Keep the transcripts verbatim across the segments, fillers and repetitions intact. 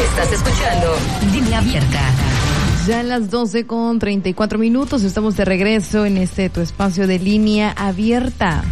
Estás escuchando Línea Abierta. Ya a las doce con treinta y cuatro minutos estamos de regreso en este tu espacio de Línea Abierta.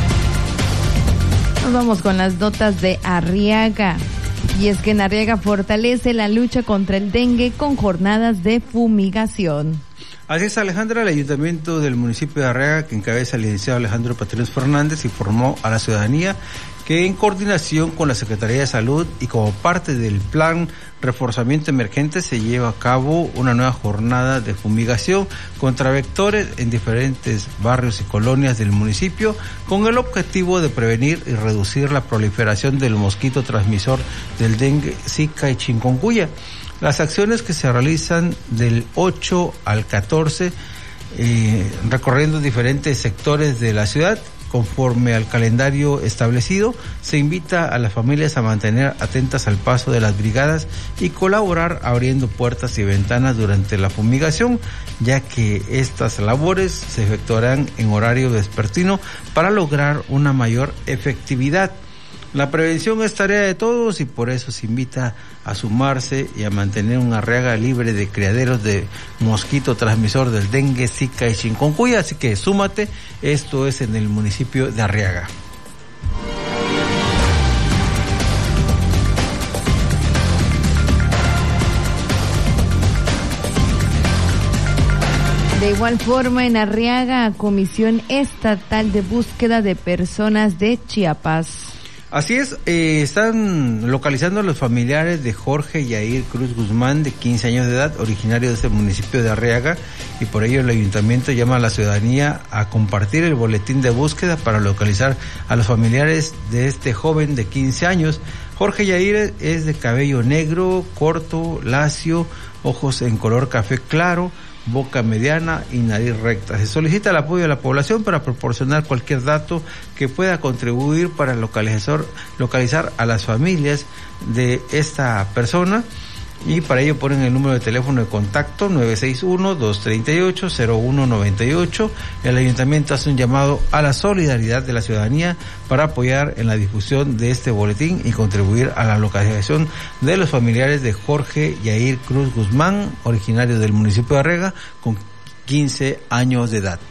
Nos vamos con las notas de Arriaga. Y es que en Arriaga fortalece la lucha contra el dengue con jornadas de fumigación. Así es, Alejandra. El ayuntamiento del municipio de Arriaga, que encabeza el licenciado Alejandro Patriles Fernández, informó a la ciudadanía que en coordinación con la Secretaría de Salud y como parte del plan reforzamiento emergente se lleva a cabo una nueva jornada de fumigación contra vectores en diferentes barrios y colonias del municipio con el objetivo de prevenir y reducir la proliferación del mosquito transmisor del dengue, zika y chikungunya. Las acciones que se realizan del ocho al catorce, eh, recorriendo diferentes sectores de la ciudad, conforme al calendario establecido, se invita a las familias a mantener atentas al paso de las brigadas y colaborar abriendo puertas y ventanas durante la fumigación, ya que estas labores se efectuarán en horario vespertino para lograr una mayor efectividad. La prevención es tarea de todos y por eso se invita a sumarse y a mantener una Arriaga libre de criaderos de mosquito transmisor del dengue, zika y chikungunya, así que súmate. Esto es en el municipio de Arriaga. De igual forma, en Arriaga, Comisión Estatal de Búsqueda de Personas de Chiapas. Así es, eh, están localizando a los familiares de Jorge Yair Cruz Guzmán, de quince años de edad, originario de este municipio de Arriaga, y por ello el ayuntamiento llama a la ciudadanía a compartir el boletín de búsqueda para localizar a los familiares de este joven de quince años. Jorge Yair es de cabello negro, corto, lacio, ojos en color café claro, boca mediana y nariz recta. Se solicita el apoyo de la población para proporcionar cualquier dato que pueda contribuir para localizar, localizar a las familias de esta persona, y para ello ponen el número de teléfono de contacto nueve seis uno, dos tres ocho, cero uno nueve ocho. El ayuntamiento hace un llamado a la solidaridad de la ciudadanía para apoyar en la difusión de este boletín y contribuir a la localización de los familiares de Jorge Yair Cruz Guzmán, originario del municipio de Arriaga, con quince años de edad.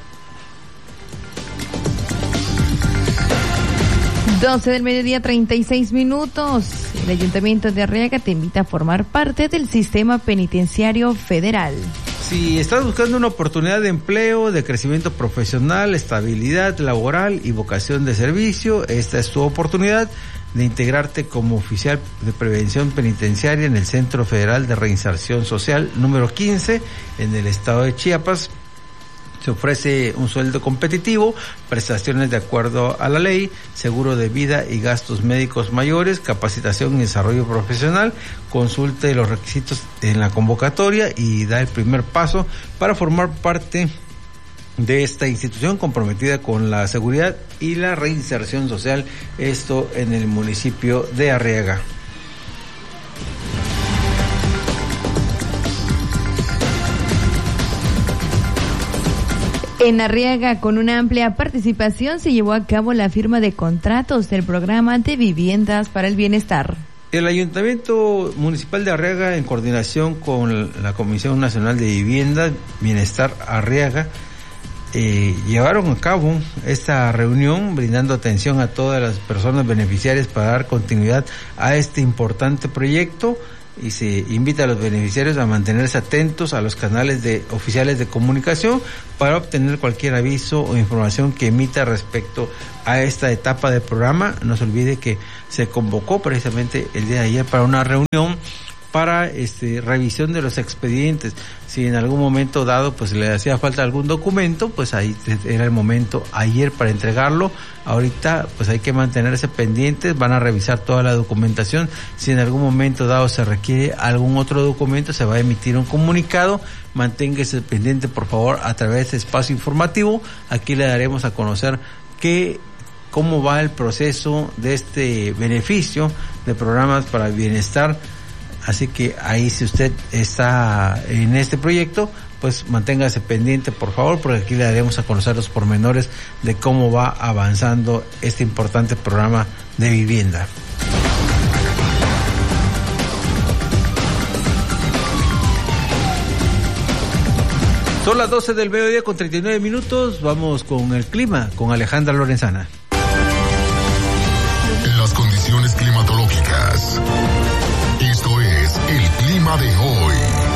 doce del mediodía, treinta y seis minutos. El Ayuntamiento de Arriaga te invita a formar parte del sistema penitenciario federal. Si estás buscando una oportunidad de empleo, de crecimiento profesional, estabilidad laboral y vocación de servicio, esta es tu oportunidad de integrarte como oficial de prevención penitenciaria en el Centro Federal de Reinserción Social número quince en el estado de Chiapas. Se ofrece un sueldo competitivo, prestaciones de acuerdo a la ley, seguro de vida y gastos médicos mayores, capacitación y desarrollo profesional. Consulte los requisitos en la convocatoria y da el primer paso para formar parte de esta institución comprometida con la seguridad y la reinserción social, esto en el municipio de Arriaga. En Arriaga, con una amplia participación, se llevó a cabo la firma de contratos del programa de viviendas para el bienestar. El Ayuntamiento Municipal de Arriaga, en coordinación con la Comisión Nacional de Vivienda, Bienestar Arriaga, eh, llevaron a cabo esta reunión brindando atención a todas las personas beneficiarias para dar continuidad a este importante proyecto. Y se invita a los beneficiarios a mantenerse atentos a los canales de oficiales de comunicación para obtener cualquier aviso o información que emita respecto a esta etapa del programa. No se olvide que se convocó precisamente el día de ayer para una reunión para este revisión de los expedientes. Si en algún momento dado pues le hacía falta algún documento, pues ahí era el momento ayer para entregarlo. Ahorita pues hay que mantenerse pendientes, van a revisar toda la documentación. Si en algún momento dado se requiere algún otro documento, se va a emitir un comunicado. Manténgase pendiente, por favor, a través de este espacio informativo. Aquí le daremos a conocer qué cómo va el proceso de este beneficio de programas para el bienestar. Así que ahí, si usted está en este proyecto, pues manténgase pendiente, por favor, porque aquí le daremos a conocer los pormenores de cómo va avanzando este importante programa de vivienda. Son las doce del mediodía con treinta y nueve minutos. Vamos con el clima, con Alejandra Lorenzana. Las condiciones climatológicas. Esto es el clima de hoy.